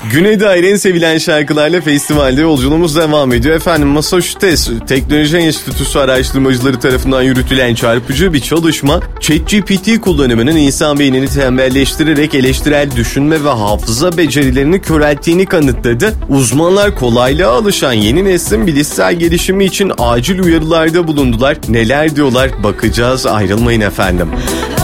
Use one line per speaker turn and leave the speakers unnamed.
Güney'e dair en sevilen şarkılarla festivalde yolculuğumuz devam ediyor. Efendim Massachusetts Teknoloji Enstitüsü araştırmacıları tarafından yürütülen çarpıcı bir çalışma, ChatGPT kullanımının insan beynini tembelleştirerek eleştirel düşünme ve hafıza becerilerini körelttiğini kanıtladı. Uzmanlar kolaylığa alışan yeni neslin bilişsel gelişimi için acil uyarılarda bulundular. Neler diyorlar bakacağız, ayrılmayın efendim.